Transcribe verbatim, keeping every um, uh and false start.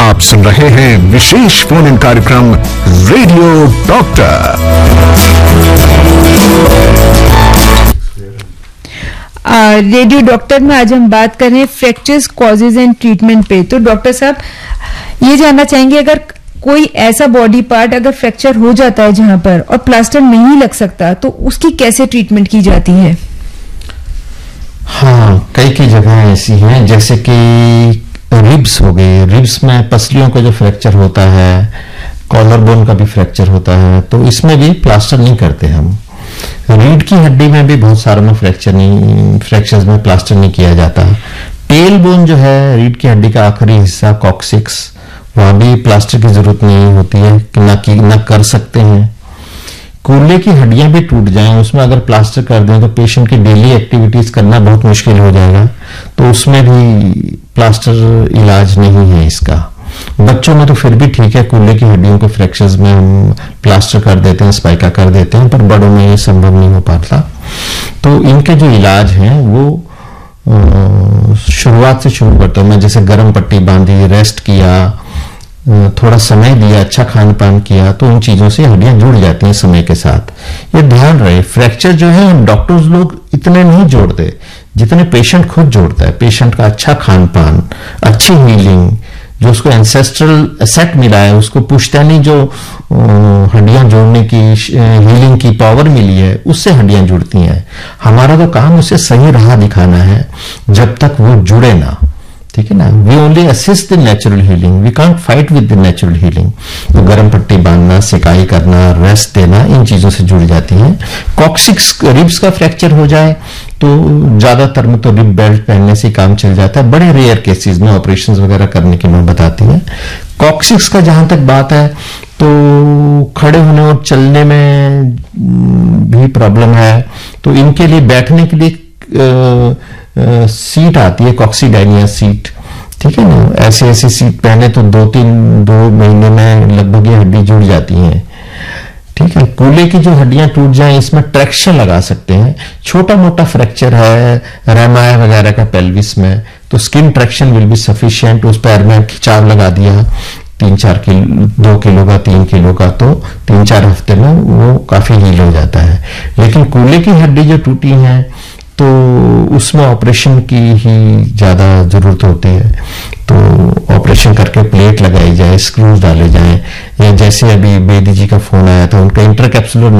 आप सुन रहे हैं विशेष फोन इन कार्यक्रम रेडियो डॉक्टर। रेडियो डॉक्टर में आज हम बात कर रहे हैं फ्रैक्चर्स कॉजेज एंड ट्रीटमेंट पे। तो डॉक्टर साहब ये जानना चाहेंगे, अगर कोई ऐसा बॉडी पार्ट अगर फ्रैक्चर हो जाता है जहां पर और प्लास्टर नहीं लग सकता, तो उसकी कैसे ट्रीटमेंट की जाती है? हाँ, कई कई जगह ऐसी हैं, जैसे कि रिब्स हो गए। रिब्स में पसलियों का जो फ्रैक्चर होता है, कॉलर बोन का भी फ्रैक्चर होता है, तो इसमें भी प्लास्टर नहीं करते हम। रीढ़ की हड्डी में भी बहुत सारों में फ्रैक्चर नहीं फ्रैक्चर्स में प्लास्टर नहीं किया जाता। टेल बोन जो है, रीढ़ की हड्डी का आखिरी हिस्सा कॉक्सिक्स, वहां भी प्लास्टर की जरूरत नहीं होती है, कि ना की ना कर सकते हैं। कूल्हे की हड्डियां भी टूट जाएं, उसमें अगर प्लास्टर कर दें तो पेशेंट की डेली एक्टिविटीज करना बहुत मुश्किल हो जाएगा, तो उसमें भी प्लास्टर इलाज नहीं है इसका। बच्चों में तो फिर भी ठीक है, कूल्हे की हड्डियों के फ्रैक्चर्स में हम प्लास्टर कर देते हैं, स्पाइका कर देते हैं, पर बड़ों में ये संभव नहीं हो पाता। तो इनके जो इलाज हैं वो शुरुआत से शुरू करता हूं मैं, जैसे गर्म पट्टी बांधी, रेस्ट किया, थोड़ा समय दिया, अच्छा खान पान किया, तो उन चीजों से हड्डियां जुड़ जाती हैं समय के साथ। ये ध्यान रहे, फ्रैक्चर जो है हम डॉक्टर्स लोग इतने नहीं जोड़ते जितने पेशेंट खुद जोड़ता है। पेशेंट का अच्छा खान पान, अच्छी हीलिंग, जो उसको एंसेस्ट्रल एसेट मिला है, उसको पुश्तैनी जो हड्डियां जोड़ने की, हीलिंग की पावर मिली है, उससे हड्डियां जुड़ती हैं। हमारा तो काम उसे सही राह दिखाना है जब तक वो जुड़े ना, ठीक है ना। We only assist the natural healing, we can't fight with the natural healing. तो गर्म पट्टी बांधना, सिकाई करना, रेस्ट देना, इन चीजों से जुड़ जाती हैं। कॉक्सिक्स रिब्स का फ्रैक्चर हो जाए तो ज्यादातर में तो रिब बेल्ट पहनने से काम चल जाता है। बड़े रेयर केसेस में ऑपरेशंस वगैरह करने की नौबत आती है। कॉक्सिक्स का जहां तक बात है, तो खड़े होने और चलने में भी प्रॉब्लम है, तो इनके लिए बैठने के लिए आ, आ, सीट आती है, कॉक्सीडाइनिया सीट, ठीक है ना। ऐसे ऐसी सीट पहने तो दो तीन दो महीने में लगभग ये हड्डी जुड़ जाती है, ठीक है। कूल्हे की जो हड्डियां टूट जाएं, इसमें ट्रैक्शन लगा सकते हैं। छोटा मोटा फ्रैक्चर है रेमाय वगैरह का पेल्विस में, तो skin traction will be sufficient. उस पैर में खिंचाव लगा दिया तीन चार किलो, दो किलो का, तीन किलो का, तो तीन चार हफ्ते में वो काफी हील हो जाता है। लेकिन कूल्हे की हड्डी जो टूटी है, तो उसमें ऑपरेशन की ही ज्यादा जरूरत होती है। तो ऑपरेशन करके प्लेट लगाई जाए, स्क्रूज डाले जाएं, या जैसे अभी बेदी जी का फोन आया था, उनका इंटरकैप्सुलर